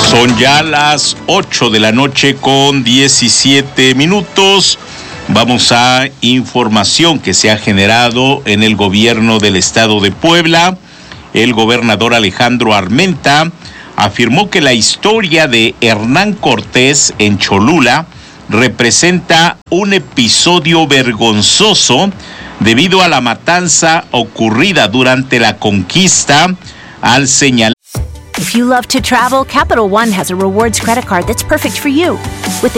Son ya las 8 de la noche con 17 minutos. Vamos a información que se ha generado en el gobierno del estado de Puebla. El gobernador Alejandro Armenta afirmó que la historia de Hernán Cortés en Cholula representa un episodio vergonzoso debido a la matanza ocurrida durante la conquista, al señalar. If you love to travel, Capital One has a rewards credit card that's perfect for you. With